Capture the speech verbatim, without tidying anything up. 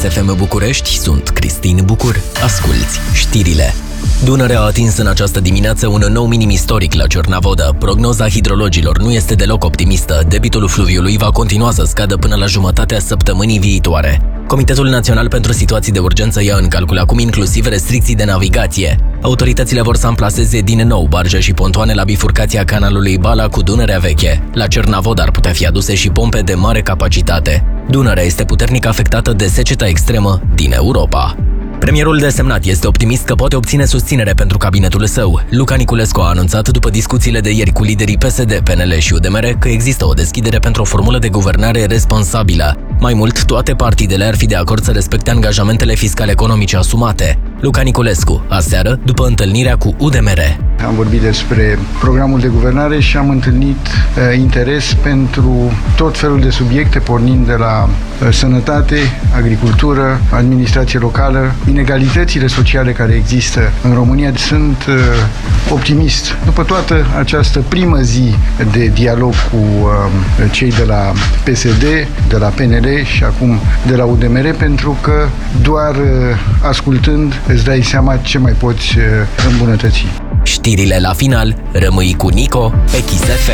F M București, sunt Cristin Bucur. Asculți știrile. Dunărea a atins în această dimineață un nou minim istoric la Cernavodă. Prognoza hidrologilor nu este deloc optimistă. Debitul fluviului va continua să scadă până la jumătatea săptămânii viitoare. Comitetul Național pentru Situații de Urgență ia în calcul acum inclusiv restricții de navigație. Autoritățile vor să amplaseze din nou barge și pontoane la bifurcația canalului Bala cu Dunărea Veche. La Cernavodă ar putea fi aduse și pompe de mare capacitate. Dunărea este puternic afectată de seceta extremă din Europa. Premierul desemnat este optimist că poate obține susținere pentru cabinetul său. Luca Niculescu a anunțat după discuțiile de ieri cu liderii P S D, P N L și U D M R că există o deschidere pentru o formulă de guvernare responsabilă. Mai mult, toate partidele ar fi de acord să respecte angajamentele fiscale economice asumate. Luca Niculescu, aseară, după întâlnirea cu U D M R. Am vorbit despre programul de guvernare și am întâlnit uh, interes pentru tot felul de subiecte, pornind de la uh, sănătate, agricultură, administrație locală, inegalitățile sociale care există în România. Sunt uh, optimist. După toată această primă zi de dialog cu uh, cei de la P S D, de la P N L și acum de la U D M R, pentru că doar uh, ascultând îți dai seama ce mai poți uh, îmbunătăți. Știrile la final, rămâi cu Nico pe Kiss F M.